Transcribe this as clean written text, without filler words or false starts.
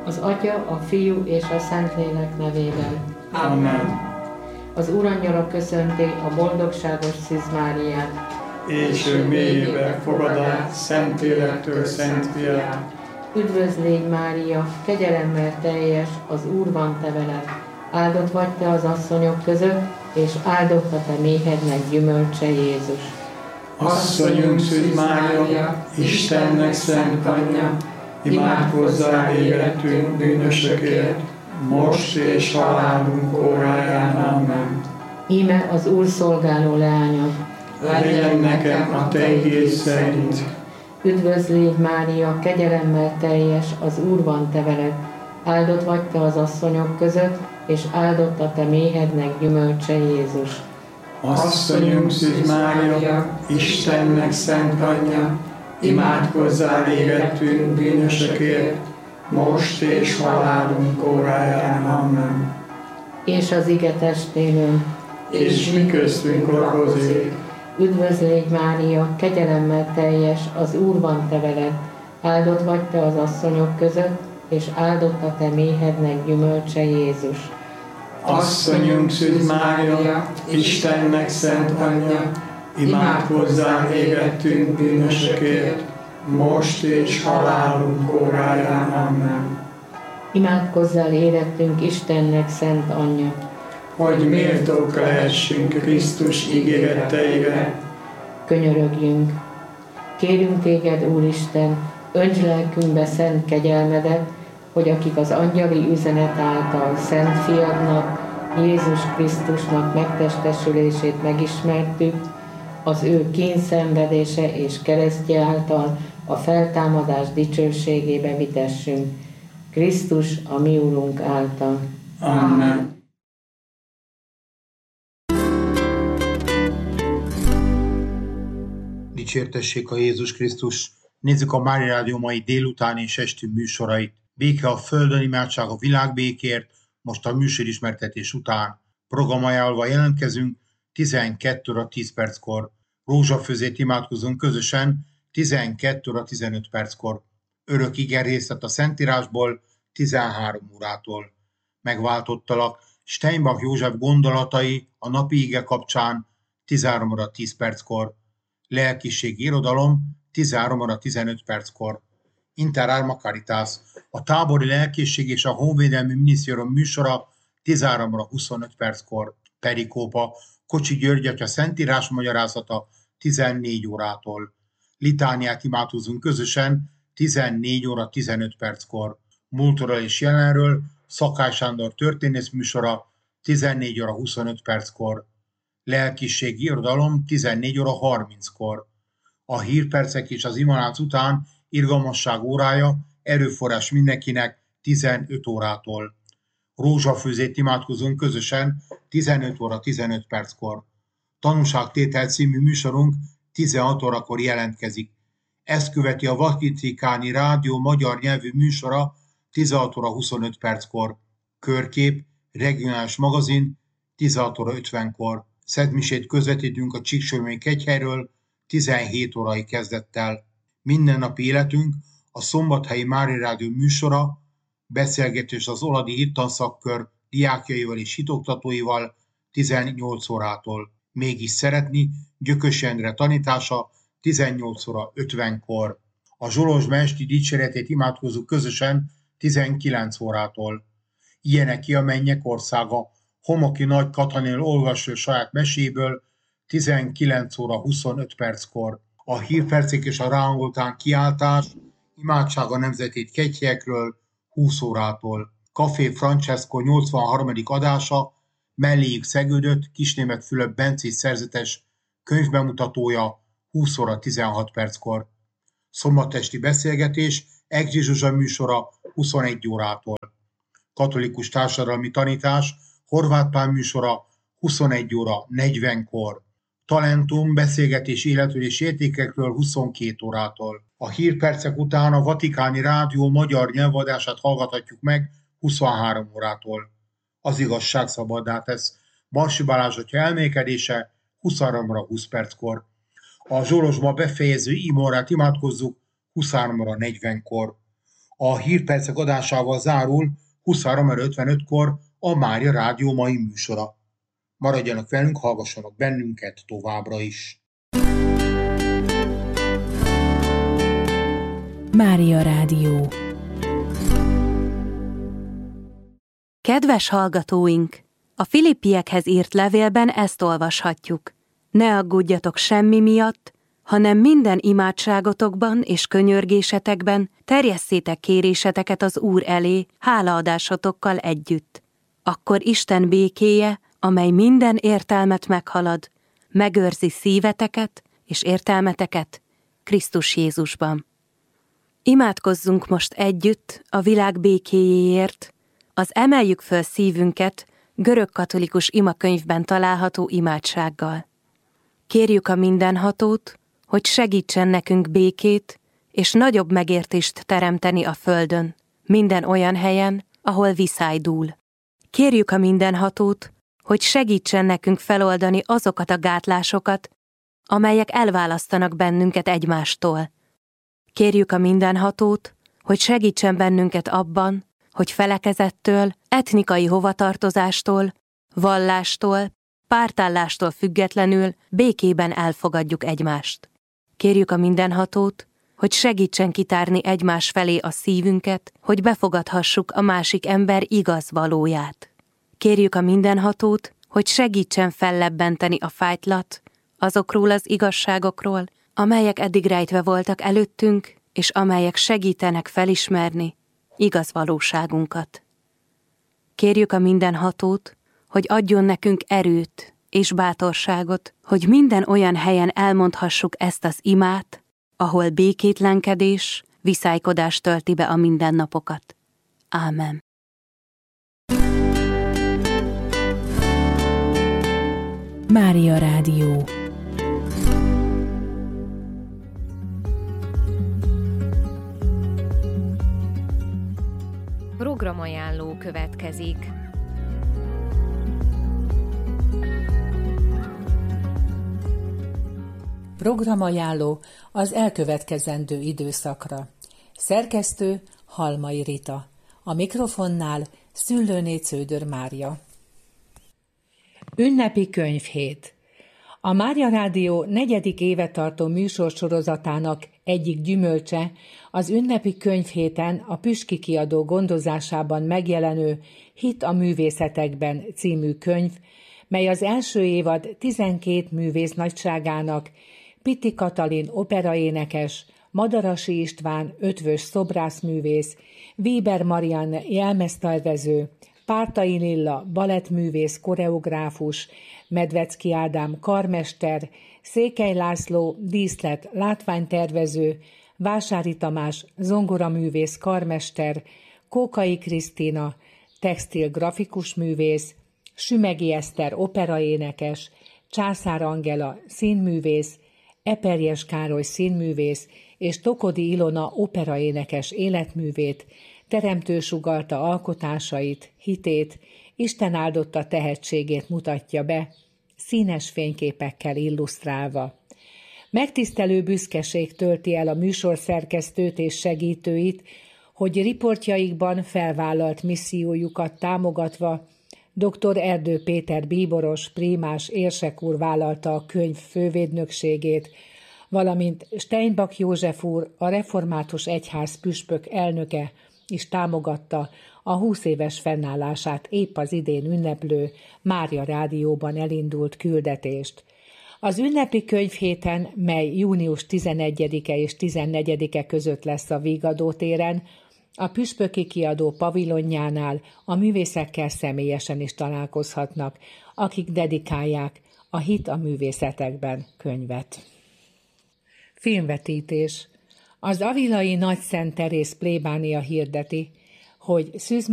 Az Atya, a Fiú és a Szentlélek nevében. Amen. Az Úrangyala köszönti a boldogságos Szűz Máriát. És ő mélyébe fogad át Szentlélektől Szent Fiát. Üdvözl légy, Mária, kegyelemmel teljes, az Úr van te veled. Áldott vagy te az asszonyok között, és áldott a te méhednek gyümölcse, Jézus. Asszonyunk Szűz Mária, Istennek szent anyja, imádkozzál értünk bűnösökért, most és halálunk óráján. Amen. Íme az Úr szolgáló leánya. Legyen nekem a te igéd szerint. Üdvözl légy, Mária, kegyelemmel teljes, az Úr van te veled. Áldott vagy te az asszonyok között, és áldott a te méhednek gyümölcse, Jézus. Asszonyunk Szűz Mária, Istennek szent anyja, imádkozzál érettünk bűnösökért, most és halálunk óráján. Amen. És az ige testében. És mi köztünk lakozik. Üdvözl légy, Mária, kegyelemmel teljes, az Úr van te veled. Áldott vagy te az asszonyok között, és áldott a te méhednek gyümölcse, Jézus. Asszonyunk Szűz Mária, Istennek szent anyja, imádkozzál érettünk bűnösökért, most és halálunk óráján. Amen. Imádkozzál érettünk Istennek szent anyja, hogy méltók lehessünk Krisztus ígéreteire. Könyörögjünk. Kérünk téged, Úristen, öntsd lelkünkbe szent kegyelmedet, hogy akik az angyali üzenet által Szent Fiadnak, Jézus Krisztusnak megtestesülését megismertük, az ő kényszenvedése és keresztje által a feltámadás dicsőségébe vitessünk. Krisztus, a mi Urunk által. Amen. Dicsértessék a Jézus Krisztus! Nézzük a Mária Rádió mai délután és esti műsorait. Béke a földön, imádság a világbékért, most a műsorismertetés után. Programajánlva jelentkezünk 12 óra 10 perckor. Rózsafőzét imádkozunk közösen 12 óra 15 perckor. Örök igerészlet a Szentírásból 13 órától. Megváltottalak Steinbach József gondolatai a napi ige kapcsán 13 óra 10 perckor. Lelkiség irodalom 13 óra 15 perckor. Inter Arma Caritas, a tábori lelkészség és a honvédelmi minisztérium műsora 13 óra 25 perckor. Perikópa, Kocsi György atya szentírás magyarázata 14 órától. Litániát imádkozunk közösen 14 óra 15 perckor. Múltról és jelenről Szakály Sándor történész műsora 14 óra 25 perckor. Lelkiség irodalom 14 óra 30-kor. A hírpercek és az imanác után irgalmasság órája, erőforrás mindenkinek 15 órától. Rózsafőzét imádkozunk közösen 15 óra 15 perckor. Tanúságtétel című műsorunk 16 órakor jelentkezik. Ezt követi a Vatikáni Rádió magyar nyelvű műsora 16 óra 25 perckor. Körkép, regionális magazin 16 óra 50-kor. Szentmisét közvetítünk a Csíksomlyai kegyhelyről 17 órai kezdettel. Mindennapi életünk a Szombathelyi Mária Rádió műsora, beszélgetés az Oladi Hittanszakör diákjaival és hitoktatóival 18 órától. Mégis szeretni Gyökös Endre tanítása 18 óra 50-kor. A Zsolozsma esti dicséretét imádkozzuk közösen 19 órától. Ilyenek ki a mennyek országa, Homoki Nagy Katalin olvasó saját meséből 19 óra 25 perckor. A hírpercek és a ráhangoltán kiáltás, imádság a nemzetét kegyhelyekről 20 órától. Café Francesco 83. adása, melléjük szegődött Kisnémet Fülöp Bencés szerzetes könyvbemutatója 20 óra 16 perckor. Szombatesti beszélgetés, Egri Zsuzsa műsora 21 órától. Katolikus társadalmi tanítás, Horváth Pál műsora 21 óra 40-kor. Talentum, beszélgetés életről és értékekről 22 órától. A hírpercek után a Vatikáni Rádió magyar nyelvadását hallgathatjuk meg 23 órától. Az igazság szabaddá tesz. Marsi Balázs atya elmélkedése 23 óra 20 perckor. A Zsolozsma befejező imórát imádkozzuk 23 óra 40-kor. A hírpercek adásával zárul 23:55-kor a Mária Rádió mai műsora. Maradjanak velünk, hallgassanak bennünket továbbra is. Mária Rádió. Kedves hallgatóink! A Filippiekhez írt levélben ezt olvashatjuk. Ne aggódjatok semmi miatt, hanem minden imádságotokban és könyörgésetekben terjesszétek kéréseteket az Úr elé, hálaadásotokkal együtt. Akkor Isten békéje, amely minden értelmet meghalad, megőrzi szíveteket és értelmeteket Krisztus Jézusban. Imádkozzunk most együtt a világ békéjéért, az Emeljük föl szívünket görögkatolikus imakönyvben található imádsággal. Kérjük a Mindenhatót, hogy segítsen nekünk békét és nagyobb megértést teremteni a földön, minden olyan helyen, ahol viszály dúl. Kérjük a Mindenhatót, hogy segítsen nekünk feloldani azokat a gátlásokat, amelyek elválasztanak bennünket egymástól. Kérjük a Mindenhatót, hogy segítsen bennünket abban, hogy felekezettől, etnikai hovatartozástól, vallástól, pártállástól függetlenül békében elfogadjuk egymást. Kérjük a Mindenhatót, hogy segítsen kitárni egymás felé a szívünket, hogy befogadhassuk a másik ember igaz valóját. Kérjük a Mindenhatót, hogy segítsen fellebbenteni a fájtlat azokról az igazságokról, amelyek eddig rejtve voltak előttünk, és amelyek segítenek felismerni igaz valóságunkat. Kérjük a Mindenhatót, hogy adjon nekünk erőt és bátorságot, hogy minden olyan helyen elmondhassuk ezt az imát, ahol békétlenkedés, viszálykodás tölti be a mindennapokat. Ámen. Mária Rádió. Programajánló következik. Programajánló az elkövetkezendő időszakra. Szerkesztő Halmai Rita. A mikrofonnál Szüllőné Cződör Mária. Ünnepi könyvhét. A Mária Rádió 4. éve tartó műsorsorozatának egyik gyümölcse az ünnepi könyvhéten a Püspöki Kiadó gondozásában megjelenő Hit a művészetekben című könyv, mely az első évad 12 művész nagyságának, Pitti Katalin operaénekes, Madarasi István ötvös szobrászművész, Weber Marianne jelmeztervező, Pártai Lilla balettművész koreográfus, Medvecki Ádám karmester, Székely László díszlet látványtervező, Vásári Tamás zongoraművész karmester, Kókai Krisztina textil grafikus művész, Sümegi Eszter operaénekes, Császár Angela színművész, Eperjes Károly színművész és Tokodi Ilona operaénekes életművét, teremtő sugallta alkotásait, hitét, Isten áldotta tehetségét mutatja be, színes fényképekkel illusztrálva. Megtisztelő büszkeség tölti el a műsorszerkesztőt és segítőit, hogy riportjaikban felvállalt missziójukat támogatva dr. Erdő Péter bíboros, prímás érsek úr vállalta a könyv fővédnökségét, valamint Steinbach József úr, a Református Egyház püspök elnöke is támogatta a 20 éves fennállását épp az idén ünneplő Mária Rádióban elindult küldetést. Az ünnepi könyvhéten, mely június 11-e és 14-e között lesz a Vigadó téren, a Püspöki Kiadó pavilonjánál a művészekkel személyesen is találkozhatnak, akik dedikálják a Hit a művészetekben könyvet. Filmvetítés. Az avilai Nagy Szent Teréz plébánia hirdeti, hogy Szűz